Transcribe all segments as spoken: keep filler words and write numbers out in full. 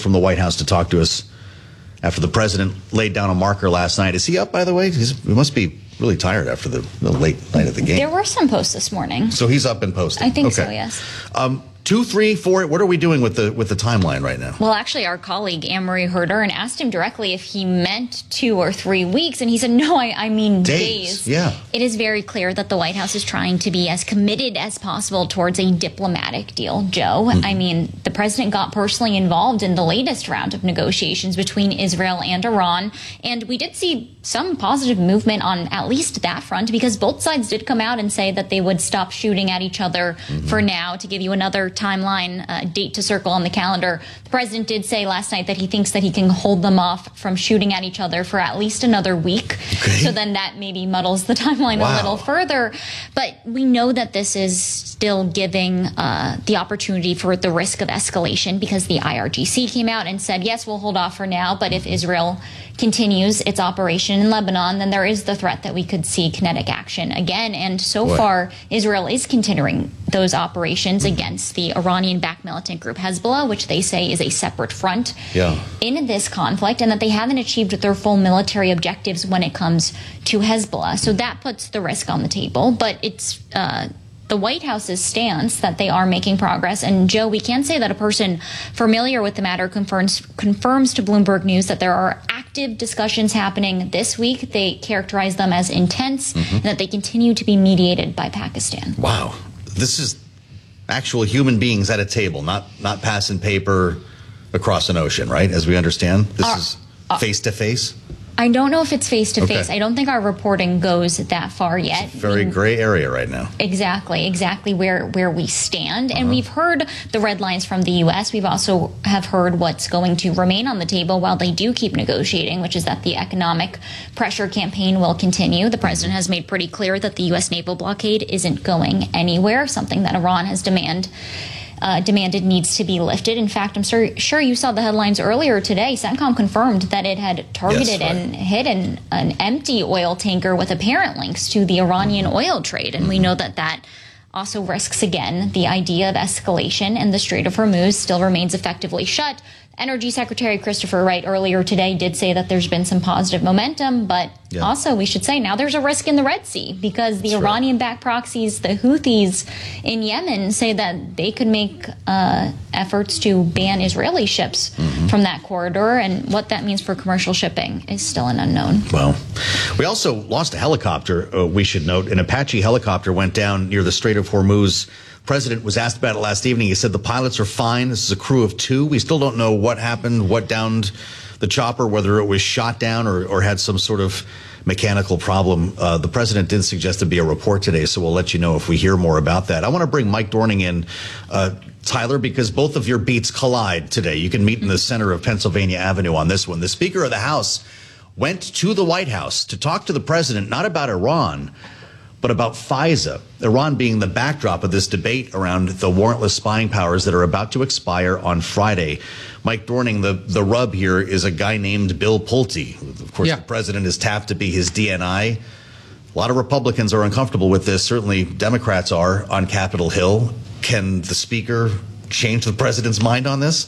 from the White House to talk to us after the president laid down a marker last night. Is he up, by the way? He's, he must be really tired after the, the late night of the game. There were some posts this morning. So he's up and posting. I think okay. so, yes. Um, Two, three, four. What are we doing with the with the timeline right now? Well, actually, our colleague Anne-Marie Herder and asked him directly if he meant two or three weeks, and he said, "No, I, I mean days. days." Yeah. It is very clear that the White House is trying to be as committed as possible towards a diplomatic deal. Joe, mm-hmm. I mean, the president got personally involved in the latest round of negotiations between Israel and Iran, and we did see some positive movement on at least that front because both sides did come out and say that they would stop shooting at each other mm-hmm. for now. To give you another timeline, uh, date to circle on the calendar, the president did say last night that he thinks that he can hold them off from shooting at each other for at least another week. Okay. So then that maybe muddles the timeline wow. a little further. But we know that this is still giving uh, the opportunity for the risk of escalation because the I R G C came out and said, yes, we'll hold off for now, but if Israel continues its operation in Lebanon, then there is the threat that we could see kinetic action again. And so what? far, Israel is continuing those operations mm-hmm. against the Iranian-backed militant group Hezbollah, which they say is a separate front yeah. in this conflict, and that they haven't achieved their full military objectives when it comes to Hezbollah. So that puts the risk on the table, but it's uh, the White House's stance that they are making progress. And, Joe, we can say that a person familiar with the matter confirms, confirms to Bloomberg News that there are active discussions happening this week. They characterize them as intense mm-hmm. and that they continue to be mediated by Pakistan. Wow. This is actual human beings at a table, not not passing paper across an ocean, right? As we understand, this uh, is face-to-face? I don't know if it's face-to-face. Okay. I don't think our reporting goes that far yet. It's a very gray area right now. Exactly, exactly where, where we stand. Uh-huh. And we've heard the red lines from the U S. We've also have heard what's going to remain on the table while they do keep negotiating, which is that the economic pressure campaign will continue. The president has made pretty clear that the U S naval blockade isn't going anywhere, something that Iran has demand, uh, demanded needs to be lifted. In fact, I'm sure, sure you saw the headlines earlier today. CENTCOM confirmed that it had targeted yes, right. and hit an, an empty oil tanker with apparent links to the Iranian oil trade. And mm-hmm. we know that that also risks, again, the idea of escalation, and the Strait of Hormuz still remains effectively shut. Energy Secretary Christopher Wright earlier today did say that there's been some positive momentum, but yeah. also we should say now there's a risk in the Red Sea because the That's Iranian-backed right. proxies, the Houthis in Yemen, say that they could make uh, efforts to ban Israeli ships mm-hmm. from that corridor, and what that means for commercial shipping is still an unknown. Well, we also lost a helicopter, uh, we should note. An Apache helicopter went down near the Strait of Hormuz. President was asked about it last evening. He said the pilots are fine. This is a crew of two. We still don't know what happened, what downed the chopper, whether it was shot down or, or had some sort of mechanical problem. Uh, the president did suggest to be a report today, so we'll let you know if we hear more about that. I want to bring Mike Dorning in, uh, Tyler, because both of your beats collide today. You can meet in the center of Pennsylvania Avenue on this one. The Speaker of the House went to the White House to talk to the president, not about Iran, but about FISA, Iran being the backdrop of this debate around the warrantless spying powers that are about to expire on Friday. Mike Dorning, the, the rub here is a guy named Bill Pulte. Of course, yeah. the president is tapped to be his D N I. A lot of Republicans are uncomfortable with this. Certainly Democrats are on Capitol Hill. Can the speaker change the president's mind on this?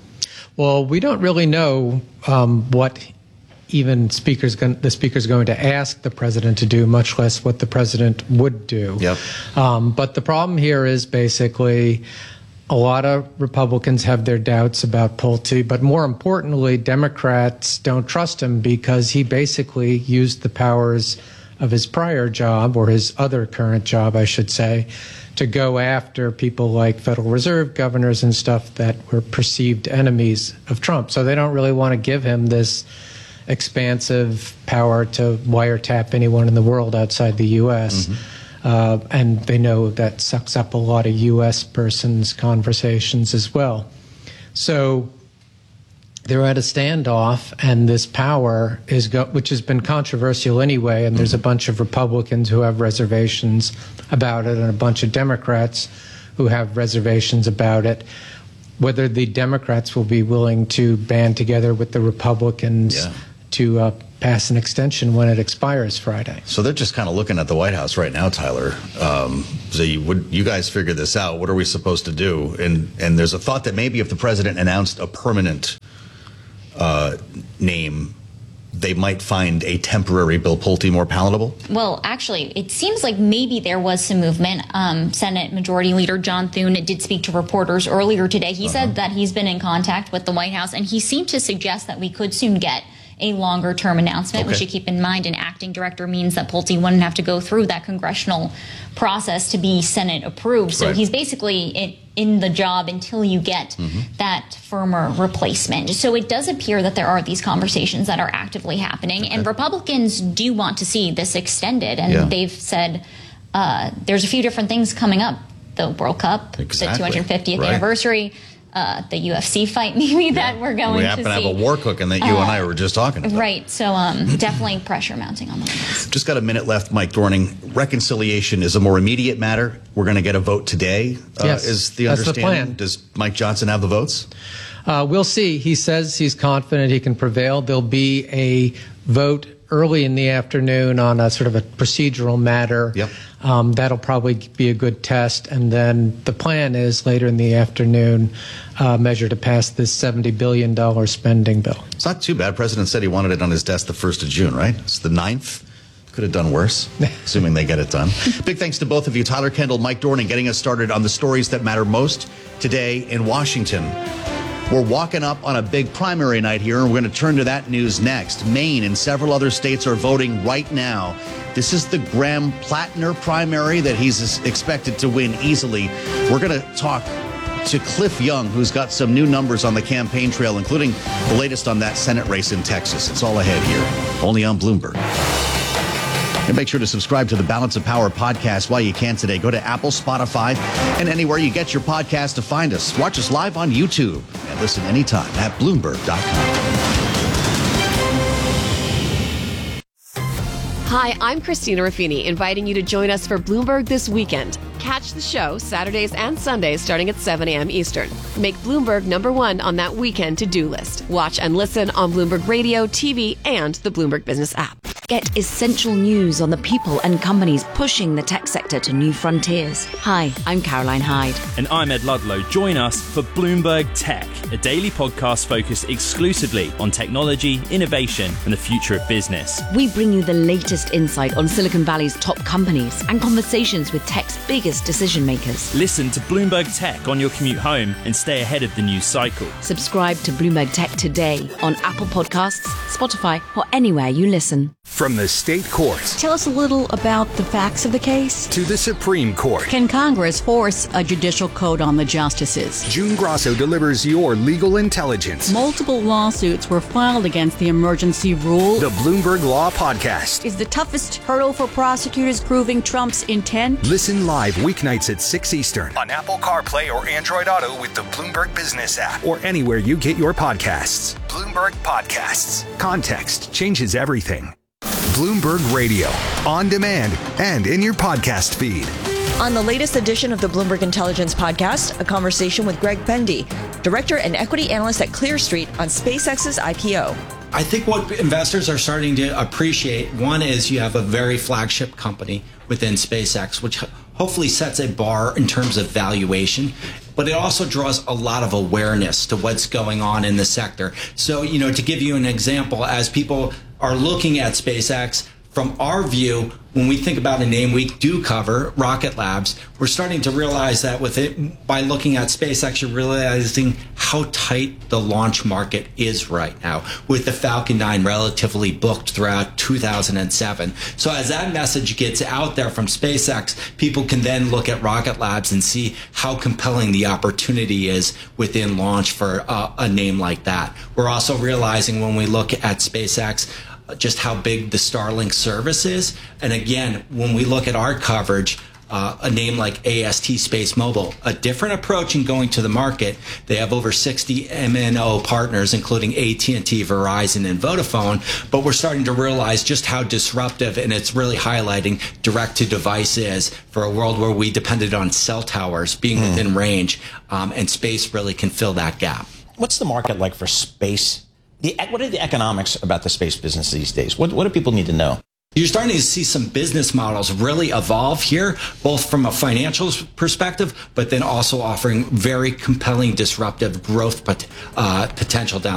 Well, we don't really know um, what even speakers, the speaker's going to ask the president to do, much less what the president would do. Yep. Um, but the problem here is basically a lot of Republicans have their doubts about Pulte, but more importantly, Democrats don't trust him because he basically used the powers of his prior job, or his other current job, I should say, to go after people like Federal Reserve governors and stuff that were perceived enemies of Trump. So they don't really want to give him this expansive power to wiretap anyone in the world outside the U S Mm-hmm. Uh, and they know that sucks up a lot of U S persons' conversations as well. So they're at a standoff, and this power is go which has been controversial anyway, and there's a bunch of Republicans who have reservations about it and a bunch of Democrats who have reservations about it. Whether the Democrats will be willing to band together with the Republicans yeah. to uh, pass an extension when it expires Friday. So they're just kind of looking at the White House right now, Tyler. Um, so you, would, you guys figure this out. What are we supposed to do? And, and there's a thought that maybe if the president announced a permanent uh, name, they might find a temporary Bill Pulte more palatable? Well, actually, it seems like maybe there was some movement. Um, Senate Majority Leader John Thune did speak to reporters earlier today. He uh-huh. said that he's been in contact with the White House, and he seemed to suggest that we could soon get a longer term announcement. Okay. We should keep in mind an acting director means that Pulte wouldn't have to go through that congressional process to be Senate approved. So right. he's basically in, in the job until you get mm-hmm. that firmer replacement. So it does appear that there are these conversations that are actively happening, okay. and Republicans do want to see this extended. And yeah. they've said uh, there's a few different things coming up: the World Cup, exactly. the two hundred fiftieth right. anniversary. Uh, the U F C fight maybe yeah. that we're going to see. We happen to, to have a war cooking that you uh, and I were just talking about. Right. So um, definitely pressure mounting on the White House. Just got a minute left, Mike Dorning. Reconciliation is a more immediate matter. We're going to get a vote today, uh, yes, is the that's understanding. The plan. Does Mike Johnson have the votes? Uh, we'll see. He says he's confident he can prevail. There'll be a vote early in the afternoon on a sort of a procedural matter. Yep. Um, that'll probably be a good test. And then the plan is later in the afternoon, uh, measure to pass this seventy billion dollars spending bill. It's not too bad. President said he wanted it on his desk the first of June, right? It's the ninth. Could have done worse, assuming they get it done. Big thanks to both of you, Tyler Kendall, Mike Dorning, getting us started on the stories that matter most today in Washington. We're walking up on a big primary night here, and we're going to turn to that news next. Maine and several other states are voting right now. This is the Graham Plattner primary that he's expected to win easily. We're going to talk to Cliff Young, who's got some new numbers on the campaign trail, including the latest on that Senate race in Texas. It's all ahead here, only on Bloomberg. And make sure to subscribe to the Balance of Power podcast while you can today. Go to Apple, Spotify, and anywhere you get your podcast to find us. Watch us live on YouTube and listen anytime at Bloomberg dot com. Hi, I'm Christina Ruffini, inviting you to join us for Bloomberg This Weekend. Catch the show Saturdays and Sundays starting at seven a.m. Eastern. Make Bloomberg number one on that weekend to-do list. Watch and listen on Bloomberg Radio, T V, and the Bloomberg Business app. Get essential news on the people and companies pushing the tech sector to new frontiers. Hi, I'm Caroline Hyde. And I'm Ed Ludlow. Join us for Bloomberg Tech, a daily podcast focused exclusively on technology, innovation, and the future of business. We bring you the latest insight on Silicon Valley's top companies and conversations with tech's biggest decision makers. Listen to Bloomberg Tech on your commute home and stay ahead of the news cycle. Subscribe to Bloomberg Tech today on Apple Podcasts, Spotify, or anywhere you listen. From the state courts. Tell us a little about the facts of the case. To the Supreme Court. Can Congress force a judicial code on the justices? June Grasso delivers your legal intelligence. Multiple lawsuits were filed against the emergency rule. The Bloomberg Law Podcast. Is the toughest hurdle for prosecutors proving Trump's intent? Listen live weeknights at six Eastern on Apple CarPlay or Android Auto with the Bloomberg Business app or anywhere you get your podcasts. Bloomberg Podcasts. Context changes everything. Bloomberg Radio, on demand and in your podcast feed. On the latest edition of the Bloomberg Intelligence Podcast, a conversation with Greg Pendy, Director and Equity Analyst at Clear Street on SpaceX's I P O. I think what investors are starting to appreciate, one is you have a very flagship company within SpaceX, which hopefully sets a bar in terms of valuation, but it also draws a lot of awareness to what's going on in the sector. So, you know, to give you an example, as people are looking at SpaceX, from our view, when we think about a name we do cover, Rocket Labs, we're starting to realize that with it, by looking at SpaceX, you're realizing how tight the launch market is right now, with the Falcon nine relatively booked throughout two thousand seven. So as that message gets out there from SpaceX, people can then look at Rocket Labs and see how compelling the opportunity is within launch for uh, a name like that. We're also realizing when we look at SpaceX, just how big the Starlink service is. And again, when we look at our coverage, uh, a name like A S T Space Mobile, a different approach in going to the market. They have over sixty M N O partners, including A T and T, Verizon, and Vodafone. But we're starting to realize just how disruptive, and it's really highlighting direct-to-device is for a world where we depended on cell towers being mm. within range, um, and space really can fill that gap. What's the market like for space? The, what are the economics about the space business these days? What, what do people need to know? You're starting to see some business models really evolve here, both from a financial perspective, but then also offering very compelling disruptive growth pot, uh, potential down